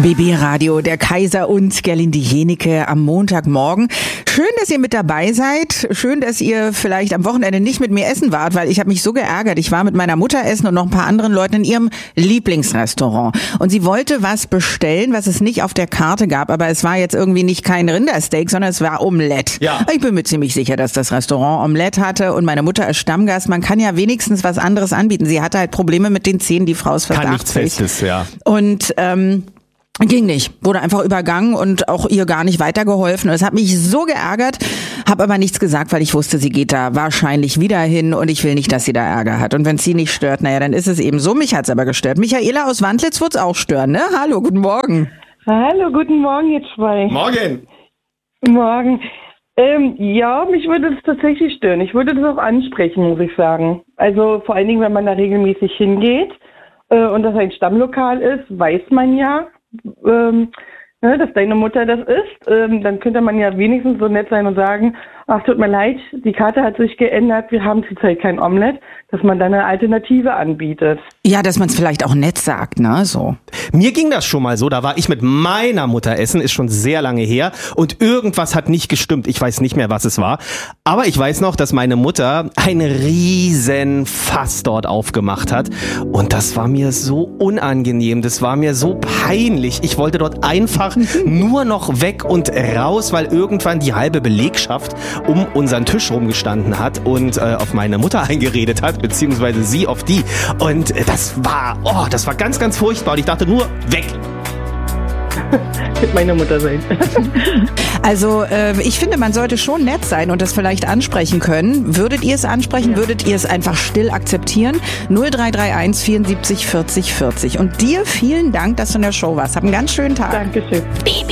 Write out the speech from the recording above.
BB Radio, der Kaiser und Gerlinde Jenike am Montagmorgen. Schön, dass ihr mit dabei seid. Schön, dass ihr vielleicht am Wochenende nicht mit mir essen wart, weil ich habe mich so geärgert. Ich war mit meiner Mutter essen und noch ein paar anderen Leuten in ihrem Lieblingsrestaurant. Und sie wollte was bestellen, was es nicht auf der Karte gab. Aber es war jetzt irgendwie nicht kein Rindersteak, sondern es war Omelette. Ja. Ich bin mir ziemlich sicher, dass das Restaurant Omelette hatte. Und meine Mutter ist Stammgast. Man kann ja wenigstens was anderes anbieten. Sie hatte halt Probleme mit den Zähnen. Die Frau ist fast 80. Kann nichts Festes, ja. Und ging nicht, wurde einfach übergangen und auch ihr gar nicht weitergeholfen. Es hat mich so geärgert, habe aber nichts gesagt, weil ich wusste, sie geht da wahrscheinlich wieder hin und ich will nicht, dass sie da Ärger hat. Und wenn es sie nicht stört, naja, dann ist es eben so. Mich hat's aber gestört. Michaela aus Wandlitz wird's auch stören, ne? Hallo, guten Morgen. Hallo, guten Morgen, ihr zwei. Morgen. Morgen. Ja, mich würde das tatsächlich stören. Ich würde das auch ansprechen, muss ich sagen. Also vor allen Dingen, wenn man da regelmäßig hingeht und das ein Stammlokal ist, weiß man ja, dass deine Mutter das ist, dann könnte man ja wenigstens so nett sein und sagen, ach, tut mir leid, die Karte hat sich geändert, wir haben zurzeit kein Omelett, dass man dann eine Alternative anbietet. Ja, dass man es vielleicht auch nett sagt, ne, so. Mir ging das schon mal so, da war ich mit meiner Mutter essen, ist schon sehr lange her und irgendwas hat nicht gestimmt, ich weiß nicht mehr, was es war, aber ich weiß noch, dass meine Mutter ein riesen Fass dort aufgemacht hat und das war mir so unangenehm, das war mir so peinlich, ich wollte dort einfach nur noch weg und raus, weil irgendwann die halbe Belegschaft um unseren Tisch rumgestanden hat und auf meine Mutter eingeredet hat, beziehungsweise sie auf die. Und das war ganz, ganz furchtbar. Und ich dachte nur, weg. Wird meine Mutter sein. Also ich finde, man sollte schon nett sein und das vielleicht ansprechen können. Würdet ihr es ansprechen? Ja. Würdet ihr es einfach still akzeptieren? 0331 74 40 40. Und dir vielen Dank, dass du in der Show warst. Hab einen ganz schönen Tag. Dankeschön. Baby.